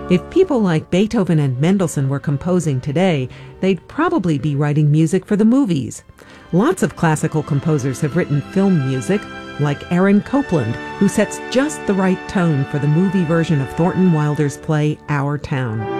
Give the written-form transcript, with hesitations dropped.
If people like Beethoven and Mendelssohn were composing today, they'd probably be writing music for the movies. Lots of classical composers have written film music, like Aaron Copland, who sets just the right tone for the movie version of Thornton Wilder's play Our Town.